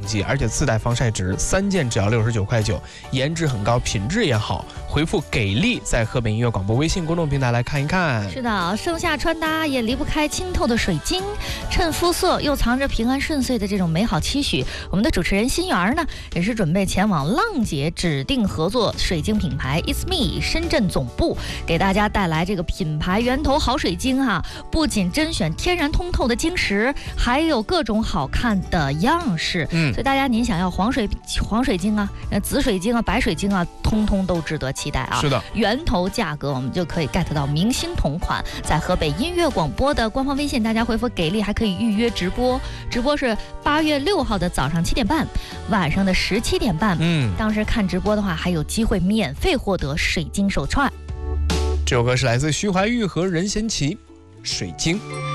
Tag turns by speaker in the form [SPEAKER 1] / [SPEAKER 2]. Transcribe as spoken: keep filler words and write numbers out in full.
[SPEAKER 1] 剂，而且自带防晒值，三件只要六十九块九，颜值很高，品质也好。回复给力，在河北音乐广播微信公众平台来看一看。
[SPEAKER 2] 是的，盛夏穿搭也离不开清透的水晶，衬肤色又藏着平安顺遂的这种美好期许。我们的主持人心源呢，也是准备前往浪姐指定合作水晶品牌 It's Me 深圳总部，给大家带来这个品牌源头好水晶哈、啊。不仅甄选天然通透的晶石，还有各种好看的样式。嗯，所以大家您想要黄水黄水晶啊、紫水晶啊、白水晶啊，通通都值得期待啊。
[SPEAKER 1] 是的，
[SPEAKER 2] 源头价格我们就可以 get 到明星同款，在河北音乐广播的官方微信，大家回复给力还可以预约直播，直播是八月六号的早上七点半，晚上的十七点半。嗯，当时看直播的话，还有机会免费获得水晶手串。
[SPEAKER 1] 这首歌是来自徐怀钰和任贤齐，《水晶》。